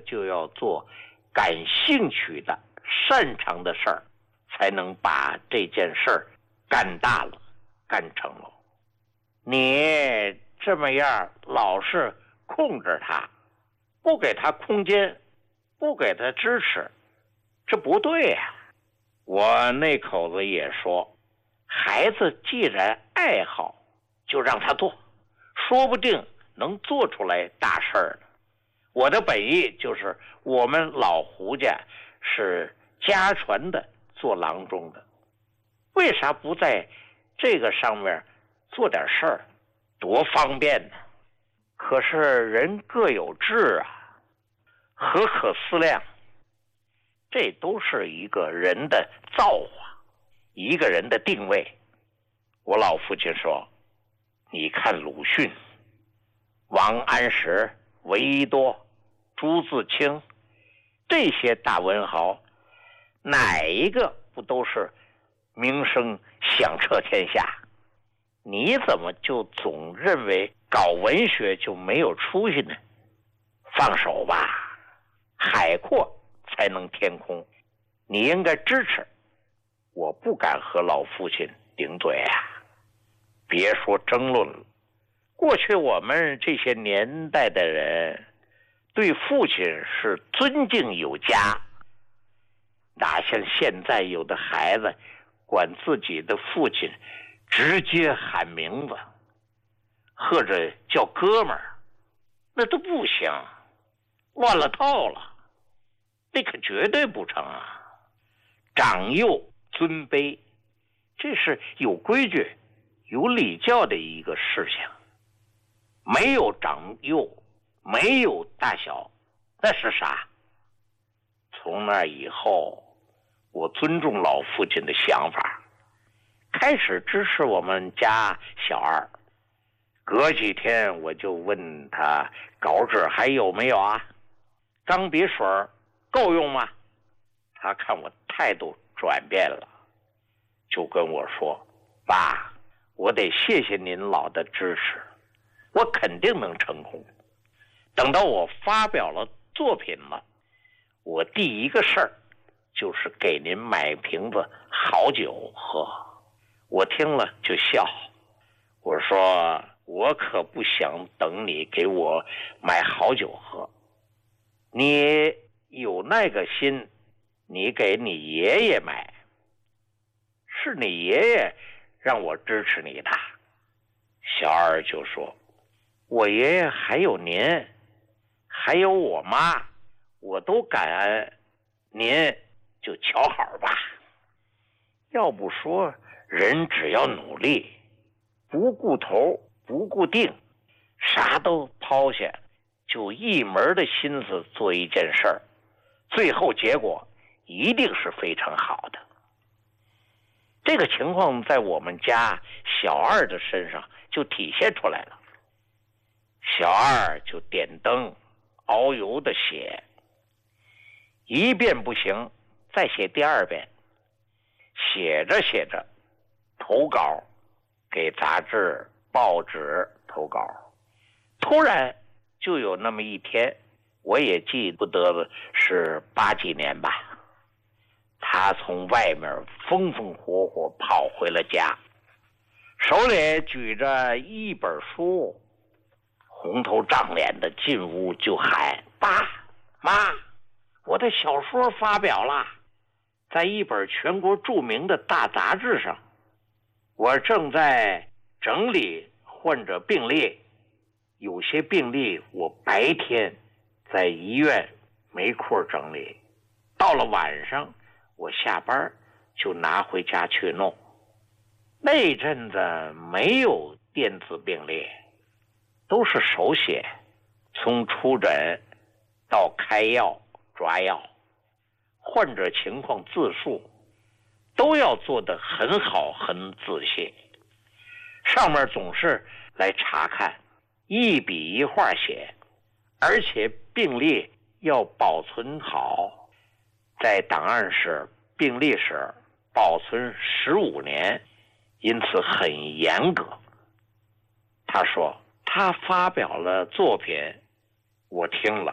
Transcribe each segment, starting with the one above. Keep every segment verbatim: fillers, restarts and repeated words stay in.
就要做感兴趣的、擅长的事儿，才能把这件事儿干大了、干成了。你这么样老是控制他，不给他空间，不给他支持，这不对呀、啊。我那口子也说，孩子既然爱好，就让他做，说不定能做出来大事儿呢。我的本意就是，我们老胡家是家传的做郎中的，为啥不在这个上面做点事儿，多方便呢？可是人各有志啊，何可思量？这都是一个人的造化，一个人的定位。我老父亲说，你看鲁迅、王安石、闻一多、朱自清这些大文豪，哪一个不都是名声响彻天下？你怎么就总认为搞文学就没有出息呢？放手吧，海阔才能天空，你应该支持。我不敢和老父亲顶嘴啊，别说争论了。过去我们这些年代的人对父亲是尊敬有加，哪像现在有的孩子管自己的父亲直接喊名字，或者叫哥们儿，那都不行，乱了套了，那可绝对不成啊！长幼尊卑，这是有规矩、有礼教的一个事情。没有长幼，没有大小，那是啥？从那以后，我尊重老父亲的想法，开始支持我们家小二。隔几天我就问他稿纸还有没有啊？钢笔水够用吗？他看我态度转变了，就跟我说，爸，我得谢谢您老的支持，我肯定能成功。等到我发表了作品了，我第一个事儿就是给您买瓶子好酒喝。我听了就笑，我说我可不想等你给我买好酒喝，你有那个心，你给你爷爷买，是你爷爷让我支持你的。小二就说，我爷爷还有您，还有我妈，我都感恩，您就瞧好吧。要不说人只要努力，不顾头不顾腚，啥都抛下，就一门的心思做一件事儿，最后结果一定是非常好的。这个情况在我们家小二的身上就体现出来了。小二就点灯熬油的写，一遍不行，再写第二遍，写着写着投稿，给杂志报纸投稿。突然就有那么一天，我也记不得了，是八几年吧，他从外面风风火火跑回了家，手里举着一本书，红头胀脸的进屋就喊，爸妈，我的小说发表了，在一本全国著名的大杂志上。我正在整理患者病历，有些病历我白天在医院没空整理，到了晚上我下班就拿回家去弄。那阵子没有电子病历，都是手写，从出诊到开药抓药，患者情况自述都要做得很好很仔细，上面总是来查看，一笔一画写，而且病历要保存好，在档案室病历室保存十五年，因此很严格。他说他发表了作品，我听了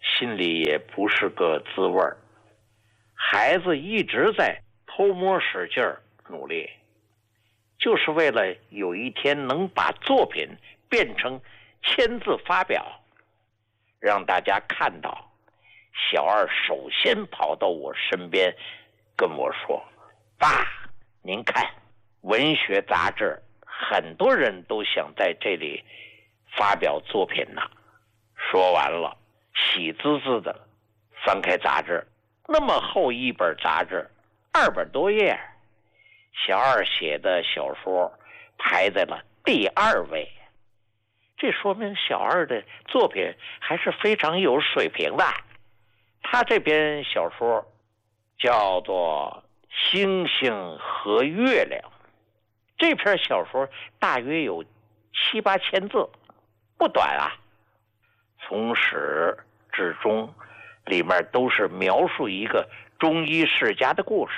心里也不是个滋味儿。孩子一直在偷摸使劲儿努力，就是为了有一天能把作品变成签字发表，让大家看到。小二首先跑到我身边跟我说，爸，您看文学杂志很多人都想在这里发表作品呢。说完了，喜滋滋的翻开杂志，那么厚一本杂志，二百多页，小二写的小说排在了第二位。这说明小二的作品还是非常有水平的。他这篇小说叫做《星星和月亮》，这篇小说大约有七八千字，不短啊。从始至终，里面都是描述一个中医世家的故事，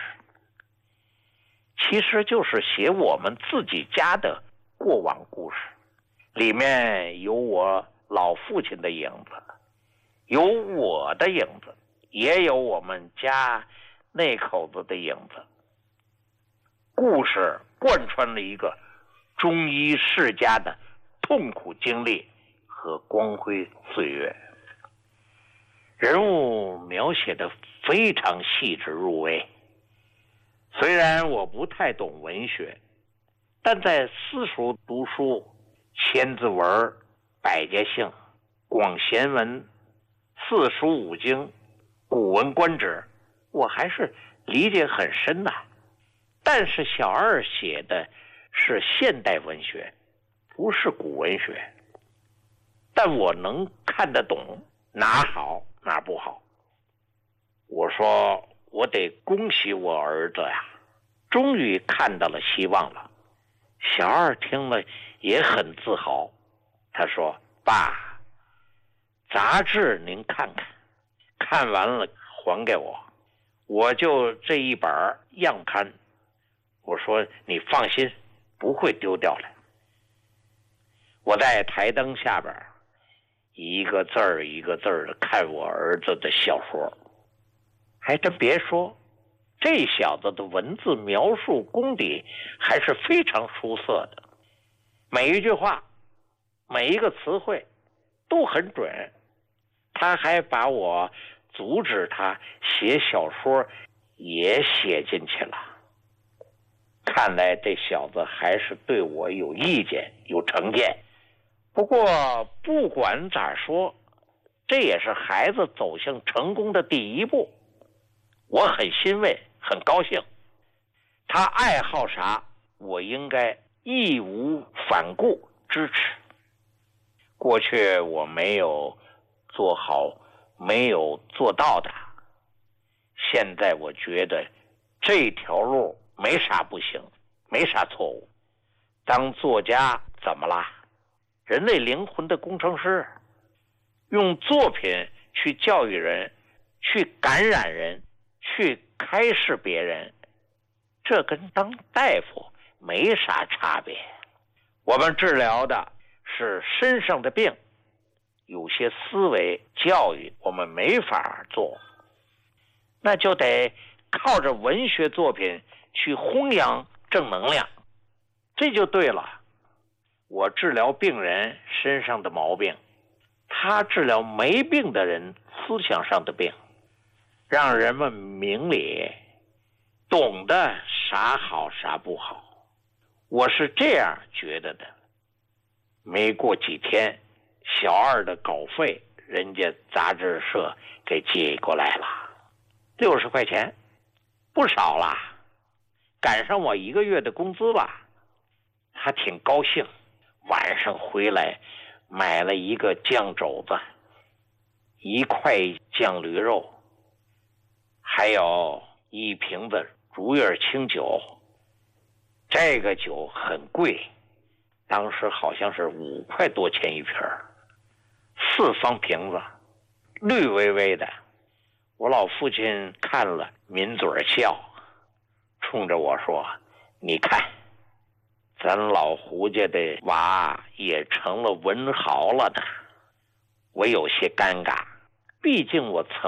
其实就是写我们自己家的过往故事。里面有我老父亲的影子，有我的影子，也有我们家那口子的影子。故事贯穿了一个中医世家的痛苦经历和光辉岁月，人物描写的非常细致入微。虽然我不太懂文学，但在私塾读书，千字文、百家姓、广贤文、四书五经、古文观止，我还是理解很深的。但是小二写的是现代文学，不是古文学，但我能看得懂哪好哪不好。我说我得恭喜我儿子呀，终于看到了希望了。小二听了也很自豪，他说，爸，杂志您看看，看完了还给我，我就这一本样刊。我说你放心，不会丢掉了。我在台灯下边一个字儿一个字儿的看我儿子的小说，还真别说，这小子的文字描述功底还是非常出色的，每一句话每一个词汇都很准。他还把我阻止他写小说也写进去了。看来这小子还是对我有意见有成见。不过不管咋说，这也是孩子走向成功的第一步，我很欣慰很高兴。他爱好啥，我应该义无反顾支持。过去我没有做好没有做到的，现在我觉得这条路没啥不行，没啥错误。当作家怎么啦？人类灵魂的工程师，用作品去教育人，去感染人，去开示别人，这跟当大夫没啥差别。我们治疗的是身上的病，有些思维教育我们没法做，那就得靠着文学作品去弘扬正能量，这就对了。我治疗病人身上的毛病，他治疗没病的人思想上的病，让人们明理，懂得啥好啥不好。我是这样觉得的。没过几天，小二的稿费人家杂志社给寄过来了，六十块钱，不少了，赶上我一个月的工资了。他挺高兴，晚上回来买了一个酱肘子，一块酱驴肉，还有一瓶子竹叶清酒。这个酒很贵，当时好像是五块多钱一瓶，四方瓶子，绿微微的。我老父亲看了抿嘴笑，冲着我说，你看咱老胡家的娃也成了文豪了呢。我有些尴尬， 毕竟我曾